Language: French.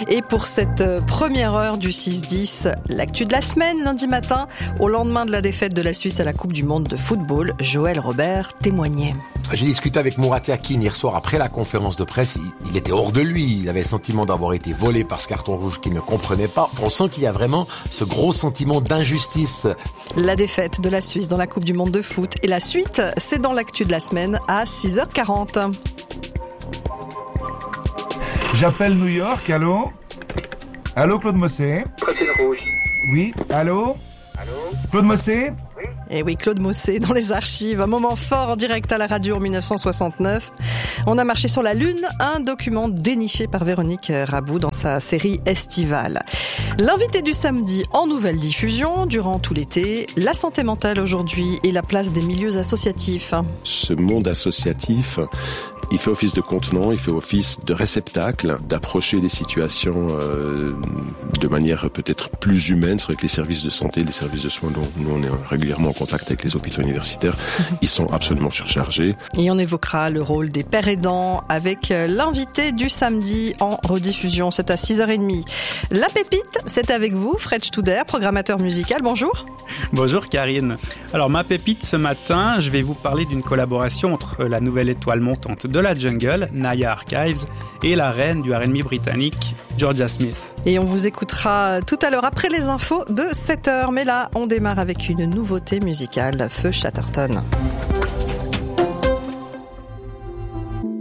Et pour cette première heure du 6-10, l'actu de la semaine, lundi matin, au lendemain de la défaite de la Suisse à la Coupe du Monde de football, Joël Robert témoignait. J'ai discuté avec Murat Yakin hier soir après la conférence de presse. Il était hors de lui. Il avait le sentiment d'avoir été volé par ce carton rouge qu'il ne comprenait pas. On sent qu'il y a vraiment ce gros sentiment d'injustice. La défaite de la Suisse dans la Coupe du Monde de foot. Et la suite, c'est dans l'actu de la semaine à 6h40. J'appelle New York, allô? Allô, Claude Mossé? Précise rouge. Oui, allô? Allô? Claude Mossé? Et oui, Claude Mossé dans les archives, un moment fort en direct à la radio en 1969. On a marché sur la Lune, un document déniché par Véronique Rabou dans sa série estivale. L'invité du samedi en nouvelle diffusion durant tout l'été, la santé mentale aujourd'hui et la place des milieux associatifs. Ce monde associatif, il fait office de contenant, il fait office de réceptacle, d'approcher les situations de manière peut-être plus humaine. C'est vrai que les services de santé, les services de soins dont nous on est régulièrement en contact avec les hôpitaux universitaires, ils sont absolument surchargés. Et on évoquera le rôle des pères aidants avec l'invité du samedi en rediffusion. C'est à 6h30. La pépite, c'est avec vous, Fred Studer, programmateur musical. Bonjour. Bonjour Karine. Alors ma pépite ce matin, je vais vous parler d'une collaboration entre la nouvelle étoile montante de la jungle, Naya Archives, et la reine du R&B britannique, Georgia Smith. Et on vous écoutera tout à l'heure après les infos de 7h. Mais là, on démarre avec une nouveauté musicale, Feu Chatterton.